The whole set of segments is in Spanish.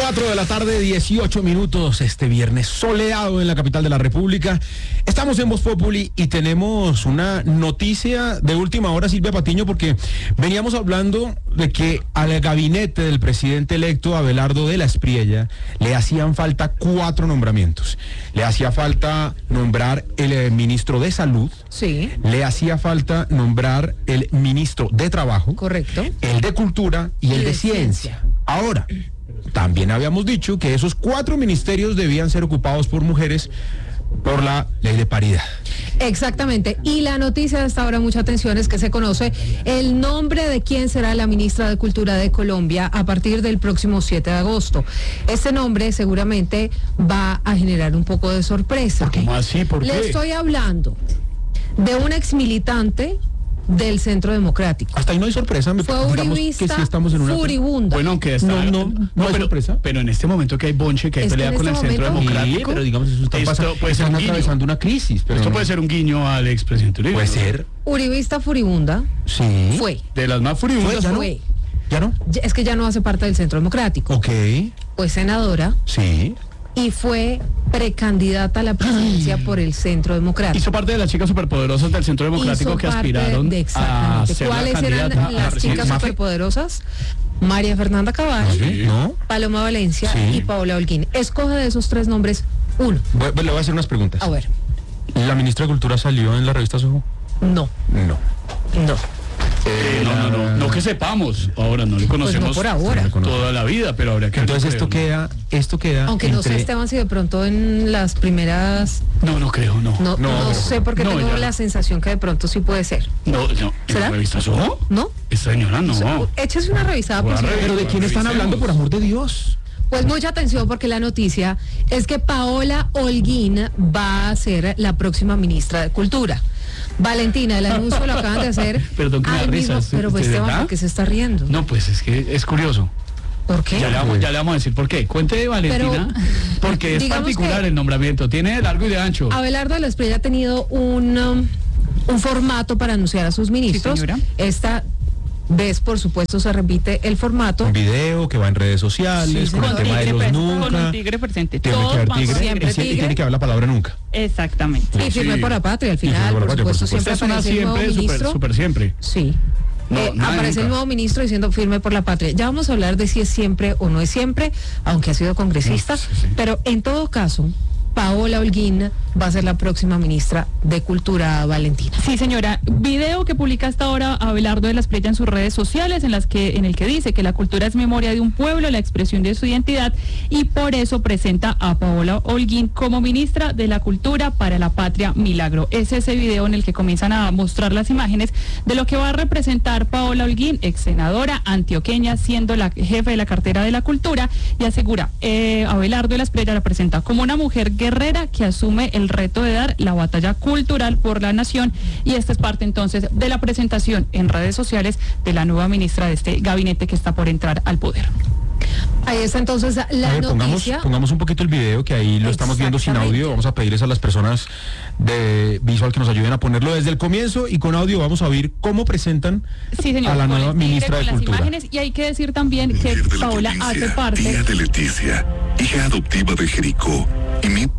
4 de la tarde, 18 minutos, este viernes soleado en la capital de la República. Estamos en Voz Populi y tenemos una noticia de última hora, Silvia Patiño, porque veníamos hablando de que al gabinete del presidente electo, Abelardo de la Espriella, le hacían falta 4 nombramientos. Le hacía falta nombrar el ministro de Salud. Sí. Le hacía falta nombrar el ministro de Trabajo. Correcto. El de Cultura y el de Ciencia. Ahora, también habíamos dicho que esos 4 ministerios debían ser ocupados por mujeres por la ley de paridad. Exactamente. Y la noticia de esta hora, mucha atención, es que se conoce el nombre de quién será la ministra de Cultura de Colombia a partir del próximo 7 de agosto. Este nombre seguramente va a generar un poco de sorpresa. ¿Cómo así? ¿Por qué? Le estoy hablando de un exmilitante del Centro Democrático. Hasta ahí no hay sorpresa. Fue uribista, que sí estamos en una furibunda. Bueno, aunque está... No hay sorpresa. Pero en este momento que hay bonche, que hay pelea con el Centro Democrático... Sí, pero digamos, eso está pasando, puede ser están un guiño. atravesando una crisis. Pero Esto puede ser un guiño al expresidente Uribe. Puede ser. Uribista furibunda. Sí. Fue. De las más furiosas. ¿Ya no? Fue. ¿Ya no? Es que ya no hace parte del Centro Democrático. Ok. Fue senadora Sí. y fue precandidata a la presidencia por el Centro Democrático. Hizo parte de las chicas superpoderosas del Centro Democrático Hizo que parte aspiraron a exactamente. ser ¿Cuáles la eran candidata a la las presidencia. chicas superpoderosas? María Fernanda Cabal, Sí. ¿No? Paloma Valencia Sí. y Paola Holguín. Escoge de esos 3 nombres uno. Le voy a hacer unas preguntas. A ver. ¿La ministra de Cultura salió en la revista Soho? No. No. No que sepamos. Ahora no le conocemos Pues no por ahora. toda la vida, pero habría que... Entonces esto queda Aunque no sé, entre... Esteban, si de pronto en las primeras... No creo, no. No sé, porque No, tengo ya. la sensación que de pronto sí puede ser. No. ¿En ¿Será? la revista Soho? ¿No? Esta señora no. Échese una revisada por si... ¿Pero de quién están hablando, por amor de Dios? Pues mucha atención, porque la noticia es que Paola Holguín va a ser la próxima ministra de Cultura. Valentina, el anuncio lo acaban de hacer. Perdón que me da al mismo- risa, Pero pues ¿de Esteban, verdad? ¿por qué se está riendo? No, pues es que es curioso. ¿Por qué? Ya le vamos a decir por qué. Cuente de Valentina, porque es digamos particular que- el nombramiento. Tiene de largo y de ancho. Abelardo de la Espriella ha tenido un formato para anunciar a sus ministros. señora. Esta vez, por supuesto, se repite el formato. Un video que va en redes sociales, Sí, con el señor. tema de los Con nunca. un tigre presente. Tiene que Todos haber van tigre. siempre Y tigre. tiene que haber la palabra nunca. Exactamente. Y firme Sí. por la patria, al Y firme final, por la por patria, por supuesto, supuesto. siempre Esta es una aparece el nuevo siempre, ministro. super siempre. Sí. No, nada de Aparece el nunca. nuevo ministro diciendo firme por la patria. Ya vamos a hablar de si es siempre o no es siempre, aunque ha sido congresista, Sí. pero en todo caso, Paola Holguín va a ser la próxima ministra de Cultura, Valentina. Sí, señora. Video que publica hasta ahora Abelardo de la Espriella en sus redes sociales, en el que dice que la cultura es memoria de un pueblo, la expresión de su identidad, y por eso presenta a Paola Holguín como ministra de la Cultura para la Patria Milagro. Es ese video en el que comienzan a mostrar las imágenes de lo que va a representar Paola Holguín, ex senadora antioqueña, siendo la jefe de la cartera de la Cultura, y asegura, Abelardo de la Espriella la presenta como una mujer guerrera que asume el reto de dar la batalla cultural por la nación, y esta es parte entonces de la presentación en redes sociales de la nueva ministra de este gabinete que está por entrar al poder. Ahí está entonces la A ver, noticia. pongamos un poquito el video, que ahí lo estamos viendo sin Exactamente. audio. Vamos a pedirles a las personas de visual que nos ayuden a ponerlo desde el comienzo, y con audio vamos a oír cómo presentan Sí, señor, a la con nueva el tigre, ministra con de las Cultura. imágenes, y hay que decir también que Mujer de la Paola provincia, hace parte... Tía de Leticia, hija adoptiva de Jericó y miembro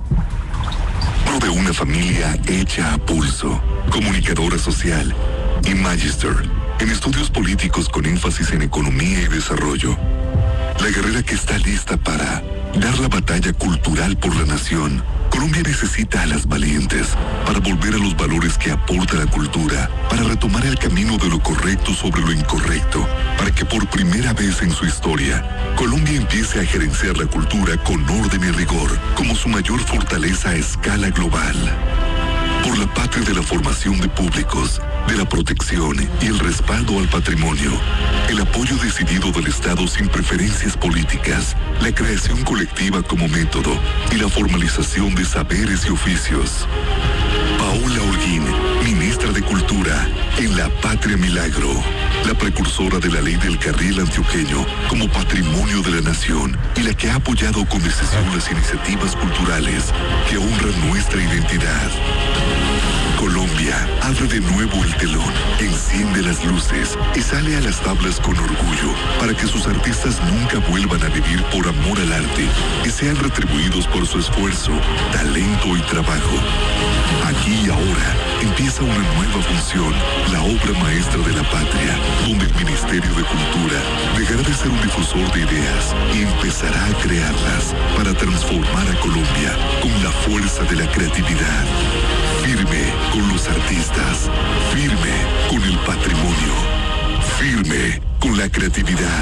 de una familia hecha a pulso, comunicadora social y magister en estudios políticos con énfasis en economía y desarrollo. La guerrera que está lista para dar la batalla cultural por la nación. Colombia necesita a las valientes para volver a los valores que aporta la cultura, para retomar el camino de lo correcto sobre lo incorrecto, para que por primera vez en su historia, Colombia empiece a gerenciar la cultura con orden y rigor, como su mayor fortaleza a escala global. Por la patria de la formación de públicos, de la protección y el respaldo al patrimonio, el apoyo decidido del Estado sin preferencias políticas, la creación colectiva como método y la formalización de saberes y oficios. Paola Holguín, ministra de Cultura, en la Patria Milagro, la precursora de la ley del carril antioqueño como patrimonio de la nación y la que ha apoyado con decisión las iniciativas culturales que honran nuestra identidad. Colombia abre de nuevo el telón, enciende las luces y sale a las tablas con orgullo para que sus artistas nunca vuelvan a vivir por amor al arte y sean retribuidos por su esfuerzo, talento y trabajo. Aquí y ahora empieza una nueva función, la obra maestra de la patria, donde el Ministerio de Cultura dejará de ser un difusor de ideas y empezará a crearlas para transformar a Colombia con la fuerza de la creatividad. Firme con los artistas, firme con el patrimonio, firme con la creatividad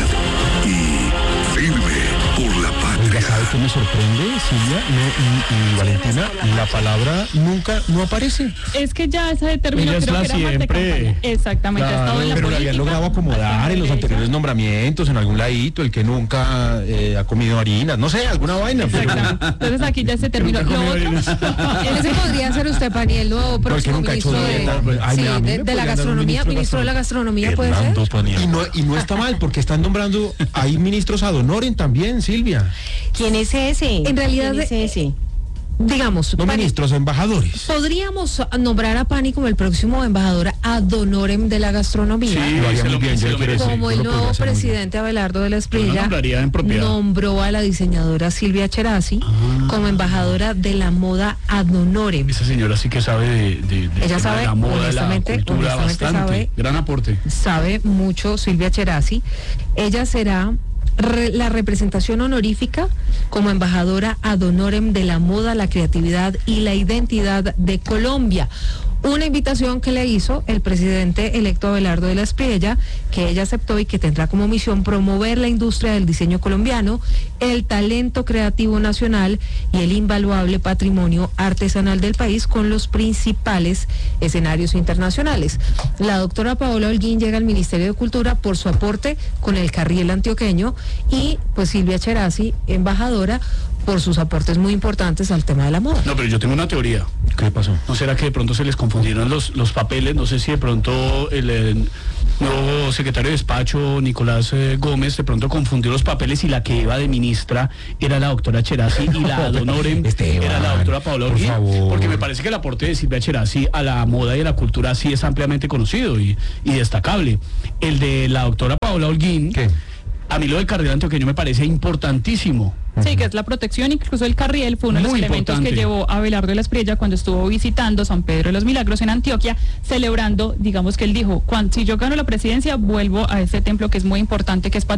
y firme por la Oiga, ¿sabe patria. qué me sorprende, Silvia y Valentina? La palabra nunca no aparece. Es que ya ese término Ella es creo la que era más de siempre. campaña. Exactamente, ha estado en la Pero la política. habían logrado acomodar en los anteriores nombramientos, en algún ladito, el que nunca ha comido harinas, no sé, alguna vaina. Pero, Exactamente. Entonces aquí ya ese término. Nunca Lo comió otro, harinas. Ese podría ser usted, Pani, el nuevo el que próximo nunca ha hecho ministro dieta. Pues, ay, sí, a mí me de la podrían dar un gastronomía, ministro de la gastronomía, ¿puede ser? Hernando Paniagua. y no está mal, porque están nombrando, hay ministros ad honorem también, Silvia. ¿Quién es ese? En realidad, ¿Quién es ese? Digamos, No Pani, ministros, embajadores. podríamos nombrar a Pani como el próximo embajador ad honorem de la gastronomía. Sí, Lo haría se muy bien, se yo lo quiero merece. decir. Como yo el lo nuevo podría hacer muy bien. presidente Abelardo de la Yo lo Espriella nombraría en propiedad. nombró a la diseñadora Silvia Cherasi como embajadora de la moda ad honorem. Esa señora sí que sabe de Ella sabe, la moda, de la honestamente cultura, bastante. sabe. Gran aporte. Sabe mucho Silvia Cherasi. Ella será la representación honorífica como embajadora ad honorem de la moda, la creatividad y la identidad de Colombia. Una invitación que le hizo el presidente electo Abelardo de la Espriella, que ella aceptó y que tendrá como misión promover la industria del diseño colombiano, el talento creativo nacional y el invaluable patrimonio artesanal del país con los principales escenarios internacionales. La doctora Paola Holguín llega al Ministerio de Cultura por su aporte con el carriel antioqueño y pues Silvia Cherasi, embajadora, por sus aportes muy importantes al tema de la moda. No, pero yo tengo una teoría. ¿Qué pasó? ¿No será que de pronto se les confundieron los papeles? No sé si de pronto el nuevo secretario de despacho, Nicolás Gómez, de pronto confundió los papeles y la que iba de ministra era la doctora Cherasi y la ad honorem Esteban, era la doctora Paola por Holguín. favor. Porque me parece que el aporte de Silvia Cherasi a la moda y a la cultura sí es ampliamente conocido y destacable. El de la doctora Paola Holguín, ¿Qué? a mí lo del carril antioqueño me parece importantísimo. sí, que es la protección, incluso el carriel fue uno de los Muy elementos importante. que llevó a Abelardo de la Espriella cuando estuvo visitando San Pedro de los Milagros en Antioquia, celebrando, digamos que él dijo, si yo gano la presidencia, vuelvo a ese templo que es muy importante, que es